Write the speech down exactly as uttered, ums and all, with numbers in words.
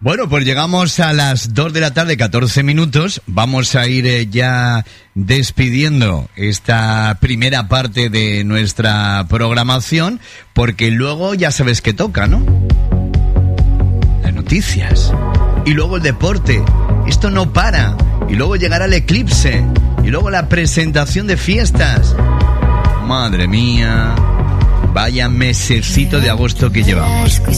Bueno, pues llegamos a las dos de la tarde, catorce minutos. Vamos a ir eh, ya despidiendo esta primera parte de nuestra programación, porque luego ya sabes que toca, ¿no? Las noticias. Y luego el deporte. Esto no para. Y luego llegará el eclipse. Y luego la presentación de fiestas. Madre mía. Vaya mesecito de agosto que llevamos.